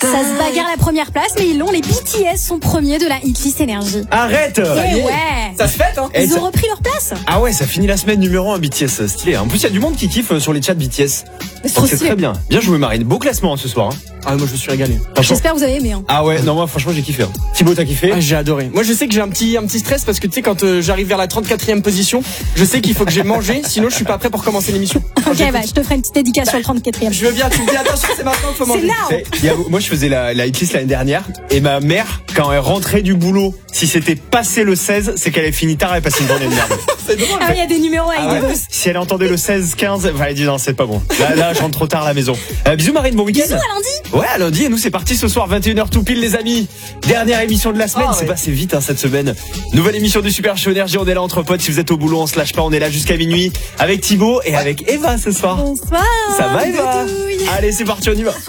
Ça se bagarre la première place, mais ils l'ont. Les BTS sont premiers de la hitlist énergie. Arrête. Et ouais. Ça se fête, hein. Ils ont repris leur place. Ah ouais, ça finit la semaine numéro 1 BTS, stylé. En plus, il y a du monde qui kiffe sur les chats BTS. Trop C'est stylé. très bien. Bien joué Marine. Beau classement ce soir. Ah, moi je me suis régalé. Franchement. J'espère que vous avez aimé. Ah ouais, non moi franchement j'ai kiffé. Thibaut, t'as kiffé? Ah, j'ai adoré. Moi je sais que j'ai un petit stress parce que tu sais quand j'arrive vers la 34e position, je sais qu'il faut que j'ai mangé, sinon je suis pas prêt pour commencer l'émission. Ok, bah, je te ferai une petite dédicace sur le 34e. Je veux bien, tu me dis attention, c'est maintenant qu'il faut manger. C'est now. Moi je faisais la hitlist l'année dernière et ma mère quand elle rentrait du boulot, si c'était passé le 16, c'est qu'elle avait fini tard et passé une journée de merde. C'est drôle. Ah, il y a des numéros avec Ah des ouais. bosses. Si elle entendait le 16, 15, elle dit non c'est pas bon. Là je rentre trop tard à la maison. Bisous Marine, bon week-end. Bisous à lundi. Ouais, à lundi, et nous c'est parti ce soir 21h tout pile les amis. Dernière émission de la semaine, Ah, c'est ouais. passé vite cette semaine. Nouvelle émission du Super Show Énergie, on est là entre potes, si vous êtes au boulot on se lâche pas, on est là jusqu'à minuit avec Thibaut et avec Eva ce soir. Bonsoir. Ça va Eva? Doudouille. Allez c'est parti, on y va.